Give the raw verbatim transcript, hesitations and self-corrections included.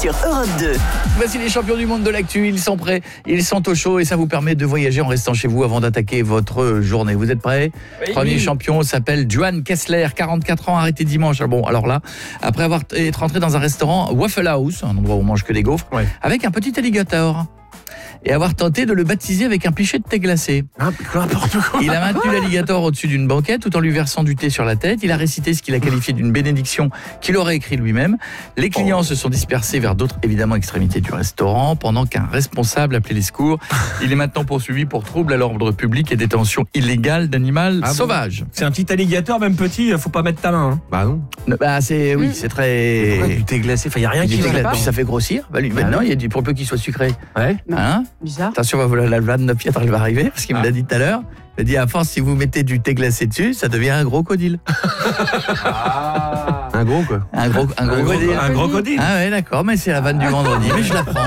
sur Europe deux. Voici les champions du monde de l'actu, ils sont prêts, ils sont au chaud et ça vous permet de voyager en restant chez vous avant d'attaquer votre journée. Vous êtes prêts ? Oui, Premier oui. champion s'appelle Johan Kessler, quarante-quatre ans, arrêté dimanche. Bon, alors là, après avoir été rentré dans un restaurant Waffle House, un endroit où on mange que des gaufres, Ouais. avec un petit alligator. Et avoir tenté de le baptiser avec un pichet de thé glacé. N'importe quoi. Il a maintenu l'alligator au-dessus d'une banquette tout en lui versant du thé sur la tête. Il a récité ce qu'il a qualifié d'une bénédiction qu'il aurait écrit lui-même. Les clients Oh. se sont dispersés vers d'autres, évidemment, extrémités du restaurant pendant qu'un responsable appelait les secours. Il est maintenant poursuivi pour trouble à l'ordre public et détention illégale d'animal Ah bon sauvage. C'est un petit alligator, même petit, faut pas mettre ta main. Hein. Bah non. Bah, c'est, oui, Mm. c'est très... Ouais, du thé glacé, il y a rien Du qui thé va glacé, pas. puis ça fait grossir. Bah, lui, Bah maintenant, oui. il y a du, pour peu qu'il soit sucré. Ouais. Hein Bizarre. Attention, voilà, la vanne de Pietre, elle va arriver, parce qu'il me l'a dit tout à l'heure. Il a dit, à force, si vous mettez du thé glacé dessus, ça devient un gros crocodile. Un gros quoi. Un gros, un gros Un gros, crocodile. un crocodile. Ah ouais, d'accord, mais c'est la vanne du vendredi, mais je la prends.